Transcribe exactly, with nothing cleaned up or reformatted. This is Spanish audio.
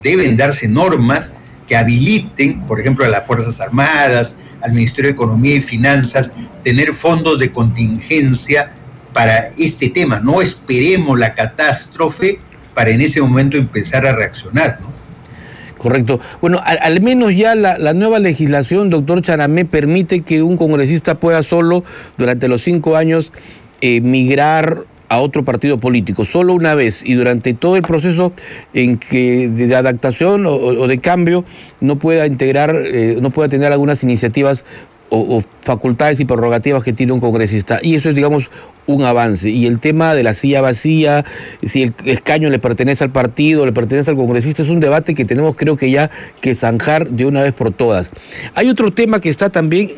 deben darse normas que habiliten, por ejemplo, a las Fuerzas Armadas, al Ministerio de Economía y Finanzas, tener fondos de contingencia para este tema. No esperemos la catástrofe para en ese momento empezar a reaccionar, ¿no? Correcto. Bueno, al, al menos ya la, la nueva legislación, doctor Charamé, permite que un congresista pueda solo, durante los cinco años, eh, migrar a otro partido político, solo una vez, y durante todo el proceso en que de adaptación o, o de cambio no pueda integrar, eh, no pueda tener algunas iniciativas o, o facultades y prerrogativas que tiene un congresista. Y eso es, digamos, un avance. Y el tema de la silla vacía, si el escaño le pertenece al partido, le pertenece al congresista, es un debate que tenemos, creo que ya que zanjar de una vez por todas. Hay otro tema que está también